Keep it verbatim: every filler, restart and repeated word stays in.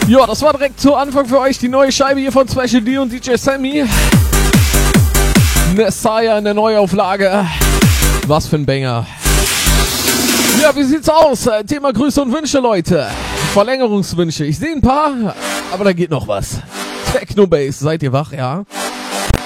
Ja, das war direkt zu Anfang für euch die neue Scheibe hier von Special D und D J Sammy. Messiah in der Neuauflage. Was für ein Banger. Ja, wie sieht's aus? Thema Grüße und Wünsche, Leute. Verlängerungswünsche. Ich sehe ein paar, aber da geht noch was. Techno Bass, seid ihr wach, ja?